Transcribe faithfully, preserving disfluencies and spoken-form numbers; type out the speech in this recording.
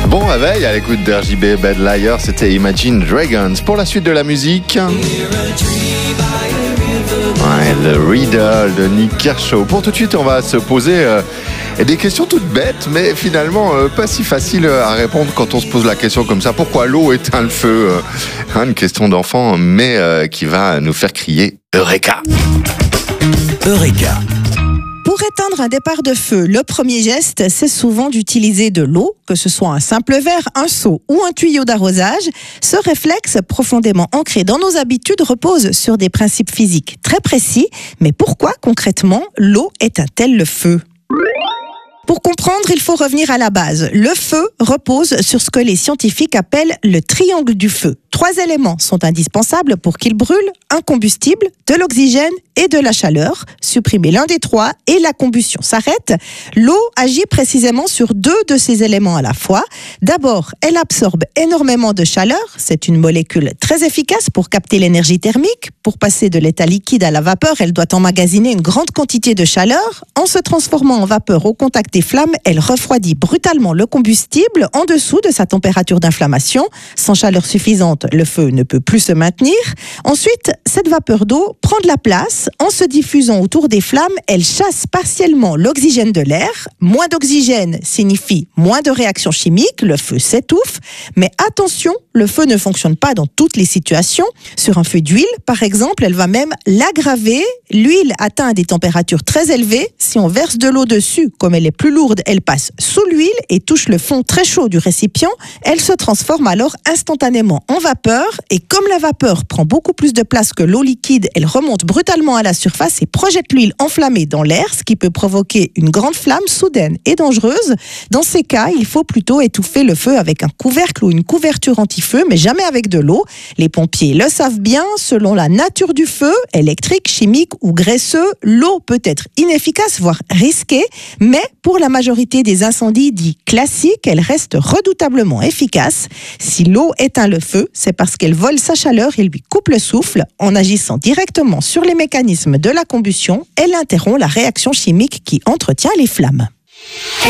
Bon réveil à l'écoute d'R J B Bad Liar, c'était Imagine Dragons. Pour la suite de la musique, ouais, le Riddle de Nick Kershaw. Pour tout de suite, on va se poser euh, des questions toutes bêtes, mais finalement euh, pas si faciles à répondre quand on se pose la question comme ça. Pourquoi l'eau éteint le feu euh, hein, Une question d'enfant, mais euh, qui va nous faire crier Eureka. Eureka. Pour éteindre un départ de feu, le premier geste, c'est souvent d'utiliser de l'eau, que ce soit un simple verre, un seau ou un tuyau d'arrosage. Ce réflexe, profondément ancré dans nos habitudes, repose sur des principes physiques très précis. Mais pourquoi, concrètement, l'eau éteint-elle le feu ? Pour comprendre, il faut revenir à la base. Le feu repose sur ce que les scientifiques appellent le triangle du feu. Trois éléments sont indispensables pour qu'il brûle: un combustible, de l'oxygène et de la chaleur. Supprimer l'un des trois et la combustion s'arrête. L'eau agit précisément sur deux de ces éléments à la fois. D'abord, elle absorbe énormément de chaleur. C'est une molécule très efficace pour capter l'énergie thermique. Pour passer de l'état liquide à la vapeur, elle doit emmagasiner une grande quantité de chaleur. En se transformant en vapeur au contact des flammes, elle refroidit brutalement le combustible en dessous de sa température d'inflammation. Sans chaleur suffisante, le feu ne peut plus se maintenir. Ensuite, cette vapeur d'eau prend de la place. En se diffusant autour des flammes, elle chasse partiellement l'oxygène de l'air. Moins d'oxygène signifie moins de réactions chimiques, le feu s'étouffe. Mais attention, le feu ne fonctionne pas dans toutes les situations. Sur un feu d'huile, par exemple, elle va même l'aggraver. L'huile atteint des températures très élevées. Si on verse de l'eau dessus, comme elle est plus lourde, elle passe sous l'huile et touche le fond très chaud du récipient. Elle se transforme alors instantanément en vapeur. Et comme la vapeur prend beaucoup plus de place que l'eau liquide, elle remonte brutalement à la surface et projette l'huile enflammée dans l'air, ce qui peut provoquer une grande flamme soudaine et dangereuse. Dans ces cas, il faut plutôt étouffer le feu avec un couvercle ou une couverture anti-feu, mais jamais avec de l'eau. Les pompiers le savent bien, selon la nature du feu, électrique, chimique ou graisseux, l'eau peut être inefficace, voire risquée, mais pour la majorité des incendies dits classiques, elle reste redoutablement efficace. Si l'eau éteint le feu, c'est parce qu'elle vole sa chaleur et lui coupe le souffle. En agissant directement sur les mécanismes de la combustion, elle interrompt la réaction chimique qui entretient les flammes.